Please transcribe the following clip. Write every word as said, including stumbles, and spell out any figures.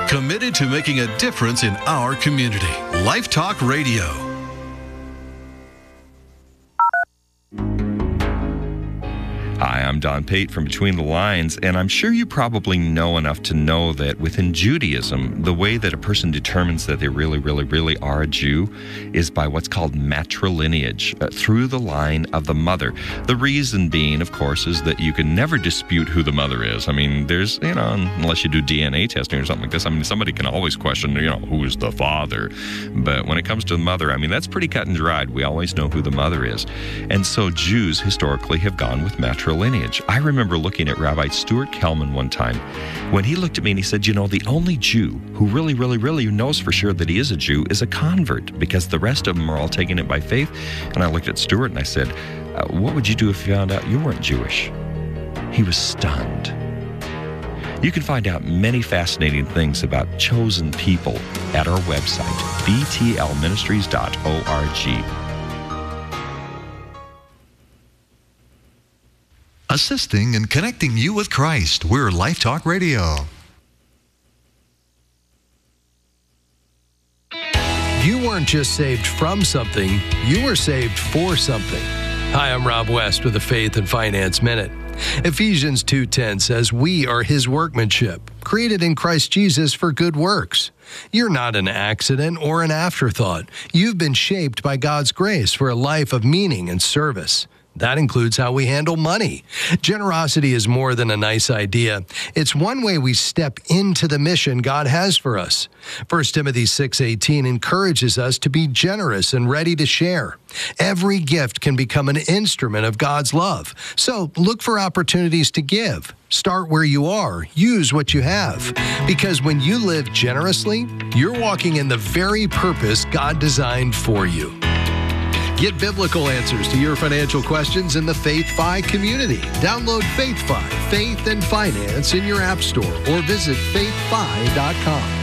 Committed to making a difference in our community. Life Talk Radio. Hi, I'm Don Pate from Between the Lines, and I'm sure you probably know enough to know that within Judaism, the way that a person determines that they really, really, really are a Jew is by what's called matrilineage, uh, through the line of the mother. The reason being, of course, is that you can never dispute who the mother is. I mean, there's, you know, unless you do D N A testing or something like this, I mean, somebody can always question, you know, who is the father? But when it comes to the mother, I mean, that's pretty cut and dried. We always know who the mother is. And so Jews historically have gone with matrilineage. Lineage. I remember looking at Rabbi Stuart Kelman one time when he looked at me and he said, you know, the only Jew who really, really, really knows for sure that he is a Jew is a convert, because the rest of them are all taking it by faith. And I looked at Stuart and I said, uh, what would you do if you found out you weren't Jewish? He was stunned. You can find out many fascinating things about chosen people at our website, b t l ministries dot org. Assisting and connecting you with Christ. We're Life Talk Radio. You weren't just saved from something, you were saved for something. Hi, I'm Rob West with the Faith and Finance Minute. Ephesians two ten says, we are his workmanship, created in Christ Jesus for good works. You're not an accident or an afterthought. You've been shaped by God's grace for a life of meaning and service. That includes how we handle money. Generosity is more than a nice idea. It's one way we step into the mission God has for us. First Timothy six eighteen encourages us to be generous and ready to share. Every gift can become an instrument of God's love. So look for opportunities to give. Start where you are. Use what you have. Because when you live generously, you're walking in the very purpose God designed for you. Get biblical answers to your financial questions in the FaithFi community. Download FaithFi, Faith and Finance in your app store or visit faith fi dot com.